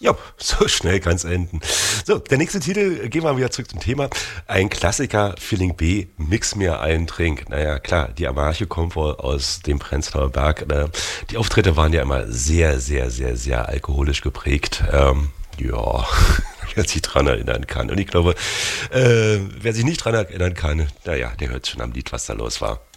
Ja, so schnell kann es enden. So, der nächste Titel, gehen wir wieder zurück zum Thema. Ein Klassiker, Feeling B, Mix mir einen Trink. Naja, klar, die Amarche kommt wohl aus dem Prenzlauer Berg. Die Auftritte waren ja immer sehr, sehr, sehr, sehr alkoholisch geprägt. Ja, wer sich dran erinnern kann. Und ich glaube, wer sich nicht dran erinnern kann, naja, der hört schon am Lied, was da los war.